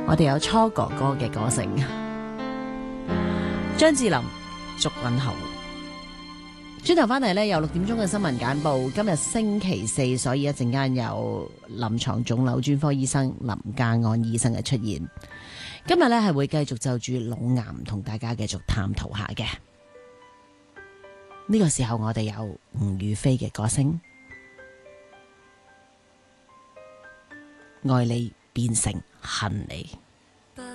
我哋有初哥哥嘅歌聲，張智霖、祝允豪。轉頭翻嚟呢，有6點鐘嘅新聞簡報。今日星期四，所以一陣間有臨床腫瘤專科醫生林家安醫生嘅出現。今日呢係會繼續就住腦癌同大家繼續探討下嘅。呢個時候我哋有吳雨霏嘅歌聲，愛你變成恨你。